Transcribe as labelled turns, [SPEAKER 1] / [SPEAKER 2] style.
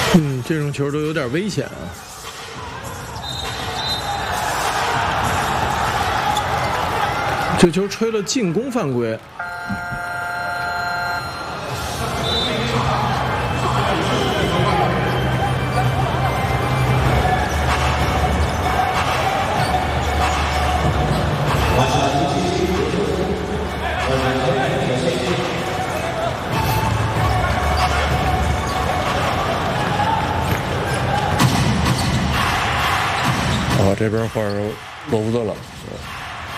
[SPEAKER 1] 这种球都有点危险啊。这球吹了进攻犯规。
[SPEAKER 2] 这边换罗福德了。